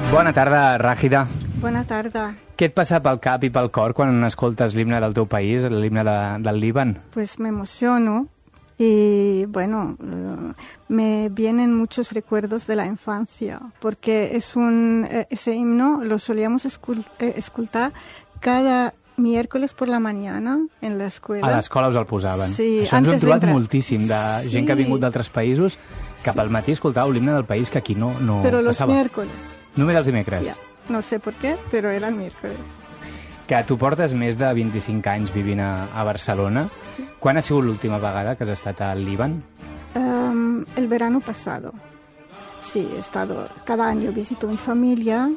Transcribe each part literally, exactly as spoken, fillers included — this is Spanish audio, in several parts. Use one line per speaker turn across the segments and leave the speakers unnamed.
Bona tarda, Ràgida.
Bona tarda.
Què et passa pel cap i pel cor quan escoltes l'himne del teu país, l'himne de, del Líban?
Pues me emociono y, bueno, uh, me vienen muchos recuerdos de la infancia, porque es un, eh, ese himno lo solíamos escul eh, escoltar cada miércoles por la mañana en la escuela.
A l'escola us el posaven.
Sí,
Això ens ho hem trobat
d'entrar.
moltíssim, de
Sí.
gent que ha vingut d'altres països, que pel matí escoltàveu l'himne del país que aquí no, no
Pero los
passava.
miércoles.
Només els dimecres.
Ya. No sé por qué, pero eran miércoles.
Que tu portes més de vint-i-cinc anys vivint a, a Barcelona. Quan ha sigut l'última vegada que has estat al Líban?
Um, el verano pasado. Sí, he estado, cada año visito mi familia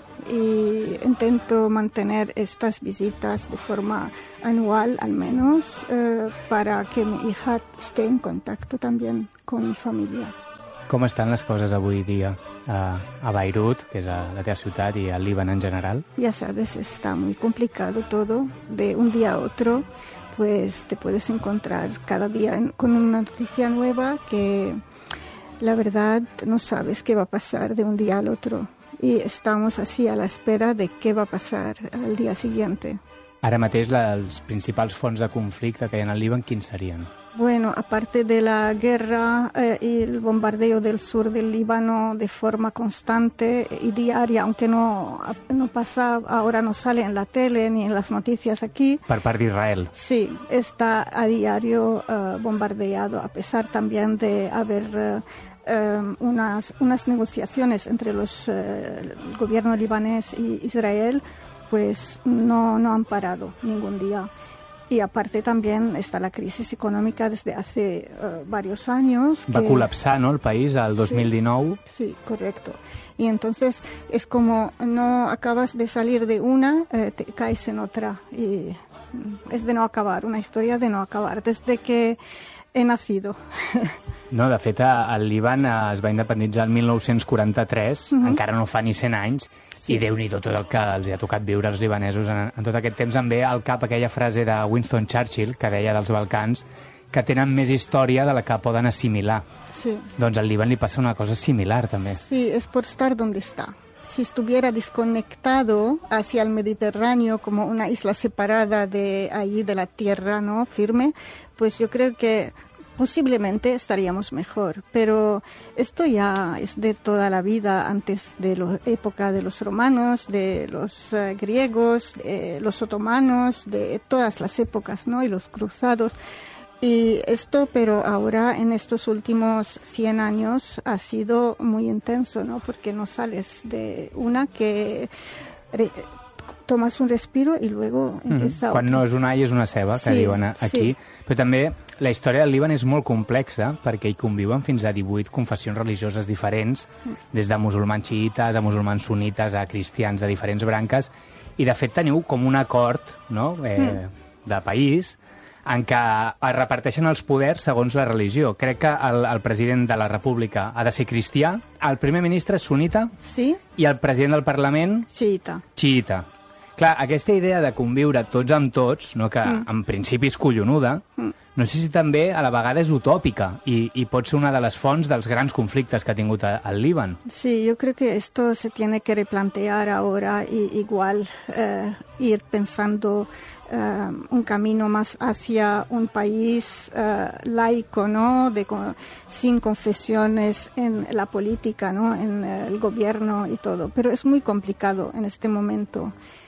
y intento mantener estas visitas de forma anual al menos eh, para que mi hija esté en contacto también con mi familia.
Com estan les coses avui dia a, a Beirut, que és a la teva ciutat, i al Líban en general?
Ya sabes, está muy complicado todo. De un día a otro, pues te puedes encontrar cada día en- con una noticia nueva que la verdad no sabes qué va a pasar de un día al otro. Y estamos así a la espera de qué va a pasar al día siguiente.
Ara mateix la, els principals fonts de conflicte que hi ha al Líban, quins serien?
Bueno, aparte de la guerra eh, y el bombardeo del sur del Líbano de forma constante y diaria, aunque no, no pasa, ahora no sale en la tele ni en las noticias aquí,
Per part d'Israel.
sí, está a diario eh, bombardeado, a pesar también de haber eh, eh, unas, unas negociaciones entre los, eh, el gobierno libanés y Israel, pues no, no han parado ningún día. Y aparte también está la crisis económica desde hace uh, varios años.
Va
que-
col·lapsar, no?, el país al dos mil dinou.
Sí, correcto. Y entonces es como no acabas de salir de una, eh, te caes en otra. Y mm, es de no acabar, una historia de no acabar, desde que he nacido.
No, de fet, a- el Líban eh, es va independitzar el mil nou-cents quaranta-tres,
Mhm.
encara no fa ni cent anys,
Sí.
i Déu-n'hi-do tot el que els hi ha tocat viure als libanesos en, en tot aquest temps. Em ve al cap aquella frase de Winston Churchill, que deia dels Balcans, que tenen més història de la que poden assimilar.
Sí.
Doncs al Líban li passa una cosa similar, també.
Sí, es por estar donde está. Si estuviera desconectado hacia el Mediterráneo como una isla separada de ahí de la tierra, ¿no?, firme, pues yo creo que posiblemente estaríamos mejor. Pero esto ya es de toda la vida, antes de la época de los romanos, de los eh, griegos, de los otomanos, de todas las épocas, ¿no?, y los cruzados. Y esto, pero ahora en estos últimos cien años ha sido muy intenso, ¿no? Porque no sales de una que re- tomas un respiro y luego empieza
Quan
otra.
no és un all és una ceba, que
Sí,
diuen a- aquí.
sí.
Però també la història del Líban és molt complexa perquè hi conviuen fins a divuit confessions religioses diferents, des de musulmans xiïtes a musulmans sunites a cristians de diferents branques, i de fet teniu com un acord, no?, eh, de país en què es reparteixen els poders segons la religió. Crec que el, el president de la República ha de ser cristià, el primer ministre és sunita
Sí,
i el president del Parlament
chiita.
xiïta. Clar, aquesta idea de conviure tots amb tots, no, que mm. en principi és collonuda, mm. no sé si també a la vegada és utòpica i, i pot ser una de les fonts dels grans conflictes que ha tingut a- al Líban.
Sí, yo creo que esto se tiene que replantear ahora y igual eh, ir pensando eh, un camino más hacia un país eh, laico, ¿no? De, co- sin confesiones en la política, ¿no? En eh, el gobierno y todo. Pero es muy complicado en este momento.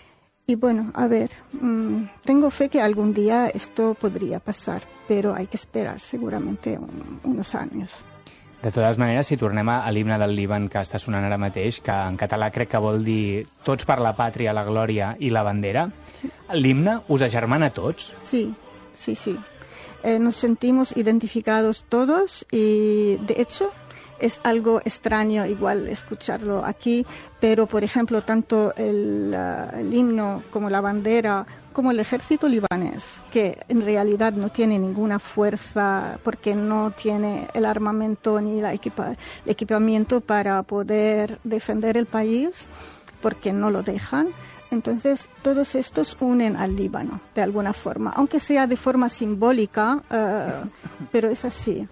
Y bueno, a ver, mmm, tengo fe que algún día esto podría pasar, pero hay que esperar seguramente un, unos años.
De totes maneres, si tornem a, a l'himne del Líban que està sonant ara mateix, que en català crec que vol dir tots per la pàtria, la glòria i la bandera, l'himne us agermana a tots?
Sí, sí, sí. Eh, nos sentimos identificados todos y, de hecho, es algo extraño igual escucharlo aquí, pero, por ejemplo, tanto el, uh, el himno como la bandera, como el ejército libanés, que en realidad no tiene ninguna fuerza porque no tiene el armamento ni la equipa- el equipamiento para poder defender el país, porque no lo dejan. Entonces, todos estos unen al Líbano, de alguna forma, aunque sea de forma simbólica, uh, pero es así.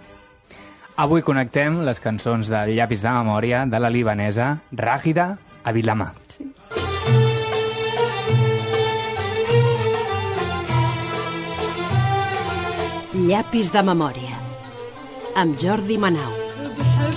Avui connectem les cançons del Llapis de Memòria de la libanesa Ràgida Avilamà.
Llapis de memòria, amb Jordi Manau.